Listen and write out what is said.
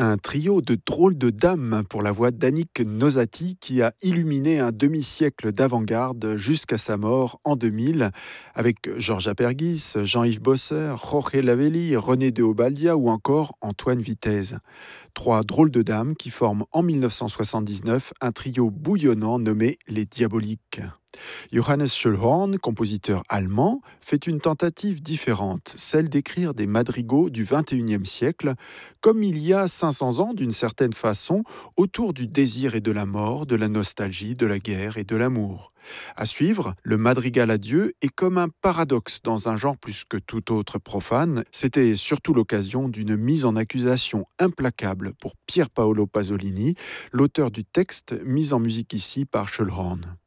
Un trio de drôles de dames pour la voix d'Annick Nosati qui a illuminé un demi-siècle d'avant-garde jusqu'à sa mort en 2000 avec Georges Apergis, Jean-Yves Bosser, Jorge Lavelli, René de Obaldia ou encore Antoine Vitesse. Trois drôles de dames qui forment en 1979 un trio bouillonnant nommé les Diaboliques. Johannes Schöllhorn, compositeur allemand, fait une tentative différente, celle d'écrire des madrigaux du XXIe siècle, comme il y a 500 ans d'une certaine façon, autour du désir et de la mort, de la nostalgie, de la guerre et de l'amour. À suivre, le madrigal à Dieu est comme un paradoxe dans un genre plus que tout autre profane. C'était surtout l'occasion d'une mise en accusation implacable pour Pier Paolo Pasolini, l'auteur du texte mis en musique ici par Schöllhorn.